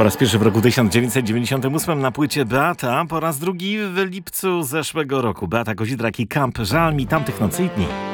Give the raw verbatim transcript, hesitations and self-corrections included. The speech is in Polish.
Po raz pierwszy w roku tysiąc dziewięćset dziewięćdziesiątym ósmym na płycie Beata, po raz drugi w lipcu zeszłego roku. Beata Kozidrak i Camp. Żal mi tamtych nocy i dni.